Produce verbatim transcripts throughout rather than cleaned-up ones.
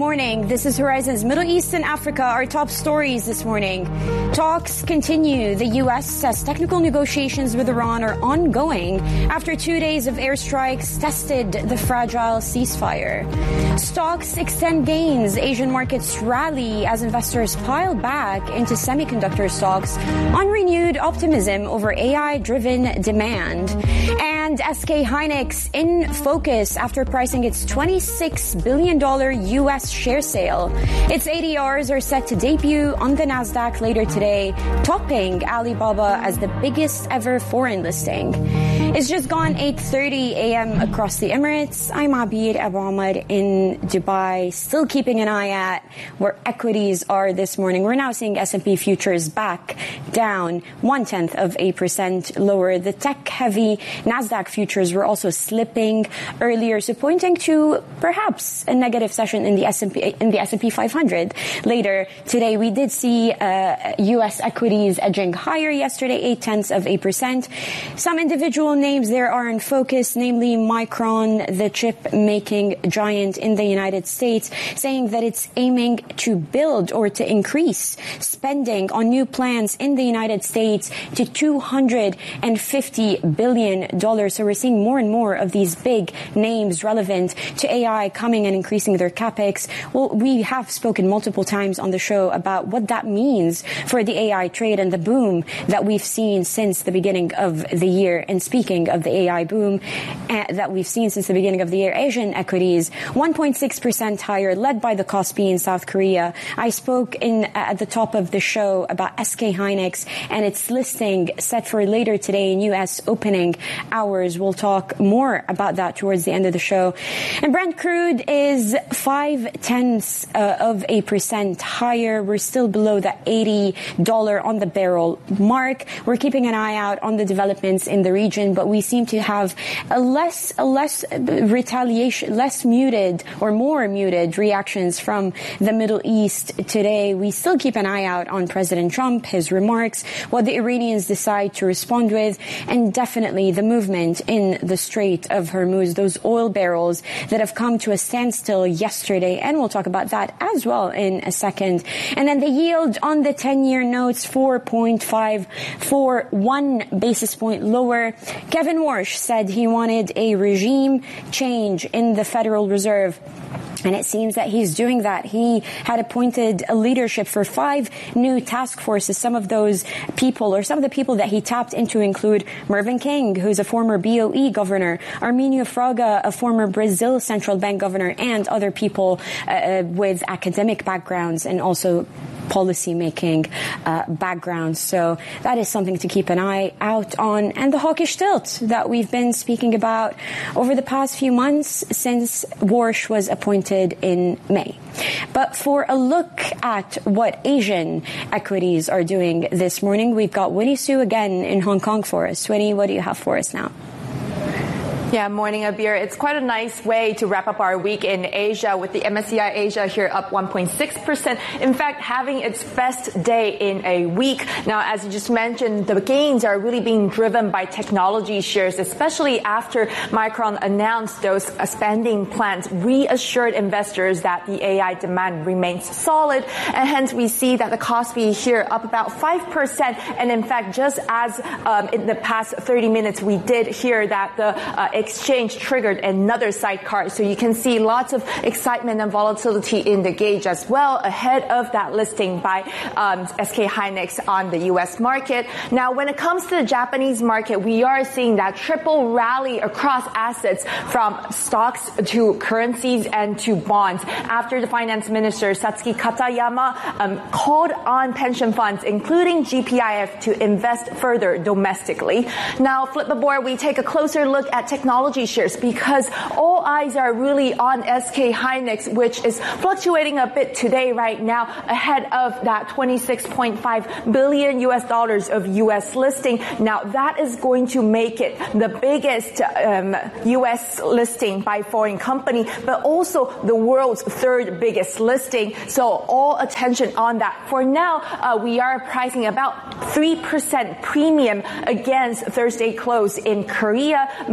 morning. This is Horizon's Middle East and Africa. Our top stories this morning. Talks continue. The U S says technical negotiations with Iran are ongoing after two days of airstrikes tested the fragile ceasefire. Stocks extend gains. Asian markets rally as investors pile back into semiconductor stocks on renewed optimism over A I-driven demand. And S K Hynix in focus after pricing its twenty-six billion dollars U S share sale. Its A D Rs are set to debut on the Nasdaq later today, topping Alibaba as the biggest ever foreign listing. It's just gone eight thirty a.m. across the Emirates. I'm Abir Abu Ahmad in Dubai, still keeping an eye at where equities are this morning. We're now seeing S and P futures back down one-tenth of a percent lower. The tech-heavy Nasdaq futures were also slipping earlier, so pointing to perhaps a negative session in the S and P in the S and P five hundred. Later today, we did see uh, U S equities edging higher yesterday, eight-tenths of a percent. Some individual names there are in focus, namely Micron, the chip-making giant in the United States, saying that it's aiming to build or to increase spending on new plants in the United States to two hundred fifty billion dollars. So we're seeing more and more of these big names relevant to A I coming and increasing their capex. Well, we have spoken multiple times on the show about what that means for the A I trade and the boom that we've seen since the beginning of the year. And speaking of the A I boom uh, that we've seen since the beginning of the year, Asian equities one point six percent higher, led by the Kospi in South Korea. I spoke in uh, at the top of the show about S K Hynix and its listing set for later today in U S opening hours. We'll talk more about that towards the end of the show. And Brent crude is five tenths uh, of a percent higher. We're still below the eighty dollars on the barrel mark. We're keeping an eye out on the developments in the region, but we seem to have a less, a less retaliation, less muted or more muted reactions from the Middle East today. We still keep an eye out on President Trump, his remarks, what the Iranians decide to respond with, and definitely the movement in the Strait of Hormuz, those oil barrels that have come to a standstill yesterday. And we'll talk about that as well in a second. And then the yield on the ten-year notes, four point five four, one basis point lower. Kevin Warsh said he wanted a regime change in the Federal Reserve. And it seems that he's doing that. He had appointed a leadership for five new task forces. Some of those people, or some of the people that he tapped into, include Mervyn King, who's a former B O E governor, Arminio Fraga, a former Brazil central bank governor, and other people uh, with academic backgrounds and also policy-making uh, backgrounds. So that is something to keep an eye out on. And the hawkish tilt that we've been speaking about over the past few months since Warsh was appointed in May. But for a look at what Asian equities are doing this morning, we've got Winnie Su again in Hong Kong for us. Winnie, what do you have for us now? Yeah, morning, Abir. It's quite a nice way to wrap up our week in Asia, with the M S C I Asia here up one point six percent. In fact, having its best day in a week. Now, as you just mentioned, the gains are really being driven by technology shares, especially after Micron announced those spending plans, reassured investors that the A I demand remains solid. And hence, we see that the Kospi here up about five percent. And in fact, just as um, in the past thirty minutes, we did hear that the uh, exchange triggered another sidecar. So you can see lots of excitement and volatility in the gauge as well ahead of that listing by um, S K Hynix on the U S market. Now, when it comes to the Japanese market, we are seeing that triple rally across assets, from stocks to currencies and to bonds, after the finance minister Satsuki Katayama um, called on pension funds, including G P I F, to invest further domestically. Now, flip the board, we take a closer look at technology technology shares, because all eyes are really on S K Hynix, which is fluctuating a bit today right now ahead of that twenty-six point five billion U S dollars of U S listing. Now, that is going to make it the biggest um, U S listing by foreign company, but also the world's third biggest listing. So all attention on that. For now, uh, we are pricing about three percent premium against Thursday close in Korea, but we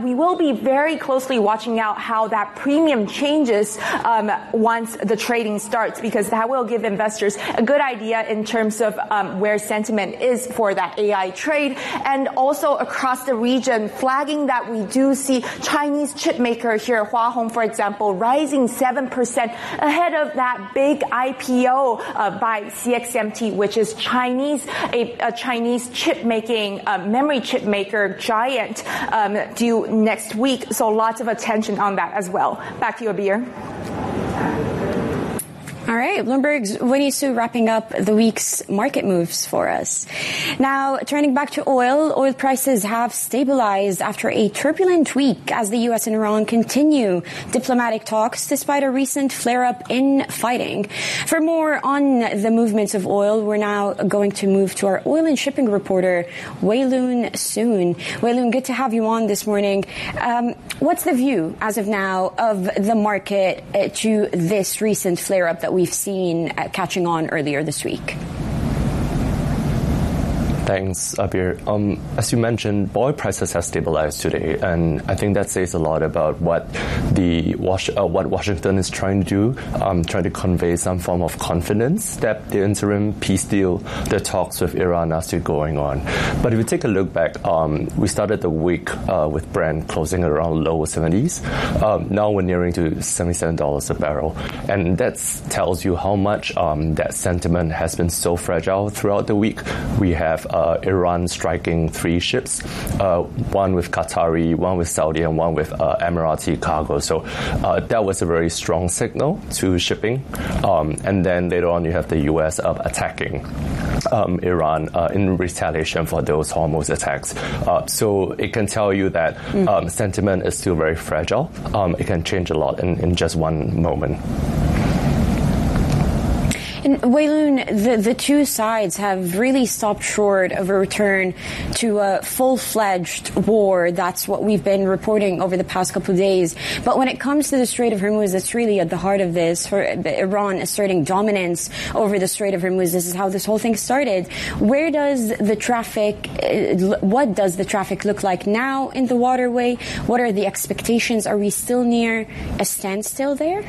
we will be very closely watching out how that premium changes um, once the trading starts, because that will give investors a good idea in terms of um, where sentiment is for that A I trade. And also across the region, flagging that we do see Chinese chip maker here, Hua Hong, for example, rising seven percent ahead of that big I P O uh, by C X M T, which is Chinese, a, a Chinese chip making, uh, memory chip maker giant, um, due next week. So lots of attention on that as well. Back to you, Abir. All right, Bloomberg's Winnie Su wrapping up the week's market moves for us. Now, turning back to oil, oil prices have stabilized after a turbulent week as the U S and Iran continue diplomatic talks despite a recent flare-up in fighting. For more on the movements of oil, we're now going to move to our oil and shipping reporter, Wei Loon Soon. Wei Loon, good to have you on this morning. Um, what's the view as of now of the market uh, to this recent flare-up that we we've seen uh, catching on earlier this week? Thanks, Abir. Um, as you mentioned, oil prices have stabilized today, and I think that says a lot about what the Was- uh, what Washington is trying to do, um, trying to convey some form of confidence that the interim peace deal, the talks with Iran are still going on. But if you take a look back, um, we started the week uh, with Brent closing around low seventies. Um, now we're nearing to seventy-seven dollars a barrel, and that tells you how much um, that sentiment has been so fragile throughout the week. We have uh, Uh, Iran striking three ships, uh, one with Qatari, one with Saudi, and one with uh, Emirati cargo. So uh, that was a very strong signal to shipping. Um, and then later on, you have the U S uh, attacking um, Iran uh, in retaliation for those Hormuz attacks. Uh, so it can tell you that um, sentiment is still very fragile. Um, it can change a lot in, in just one moment. And Wei Loon, the, the two sides have really stopped short of a return to a full-fledged war. That's what we've been reporting over the past couple of days. But when it comes to the Strait of Hormuz, that's really at the heart of this. For Iran asserting dominance over the Strait of Hormuz, this is how this whole thing started. Where does the traffic, what does the traffic look like now in the waterway? What are the expectations? Are we still near a standstill there?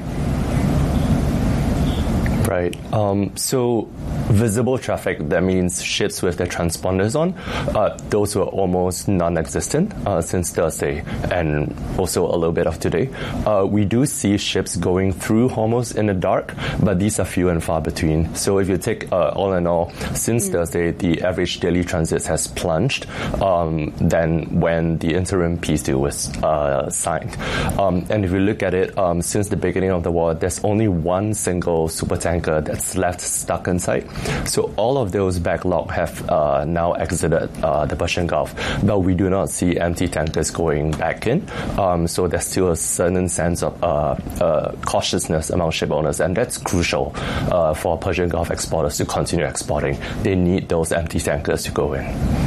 Right. Um, so visible traffic, that means ships with their transponders on, uh, those were almost non-existent uh, since Thursday and also a little bit of today. Uh, we do see ships going through Hormuz in the dark, but these are few and far between. So if you take uh, all in all, since mm. Thursday, the average daily transit has plunged um, than when the interim peace deal was uh, signed. Um, and if you look at it, um, since the beginning of the war, there's only one single supertanker that's left stuck inside. So all of those backlog have uh, now exited uh, the Persian Gulf, but we do not see empty tankers going back in. Um, so there's still a certain sense of uh, uh, cautiousness among ship owners, and that's crucial uh, for Persian Gulf exporters to continue exporting. They need those empty tankers to go in.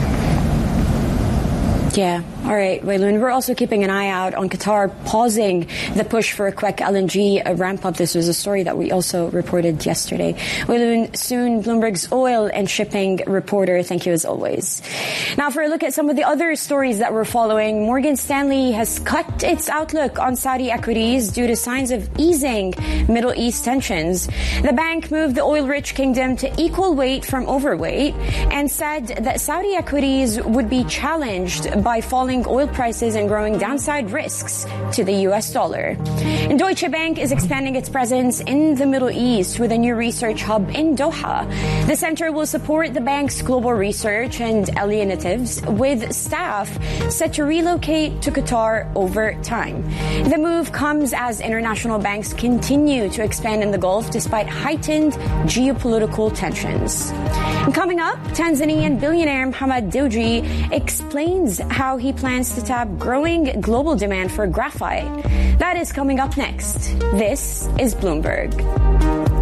Yeah. All right, Wei Loon. We're also keeping an eye out on Qatar pausing the push for a Q E C L N G ramp up. This was a story that we also reported yesterday. Wei Loon Soon, Bloomberg's oil and shipping reporter. Thank you as always. Now for a look at some of the other stories that we're following, Morgan Stanley has cut its outlook on Saudi equities due to signs of easing Middle East tensions. The bank moved the oil-rich kingdom to equal weight from overweight and said that Saudi equities would be challenged by falling oil prices and growing downside risks to the U S dollar. And Deutsche Bank is expanding its presence in the Middle East with a new research hub in Doha. The center will support the bank's global research and early initiatives with staff set to relocate to Qatar over time. The move comes as international banks continue to expand in the Gulf despite heightened geopolitical tensions. And coming up, Tanzanian billionaire Mohamed Dewji explains how he plans to tap growing global demand for graphite. That is coming up next. This is Bloomberg.